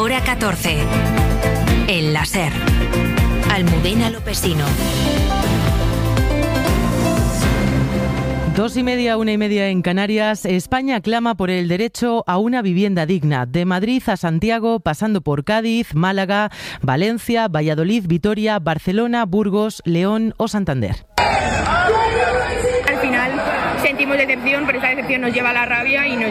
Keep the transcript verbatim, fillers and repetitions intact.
Hora catorce. El láser. Almudena Lopesino. Dos y media, una y media en Canarias. España clama por el derecho a una vivienda digna. De Madrid a Santiago, pasando por Cádiz, Málaga, Valencia, Valladolid, Vitoria, Barcelona, Burgos, León o Santander. Al final sentimos decepción, pero esa decepción nos lleva a la rabia y nos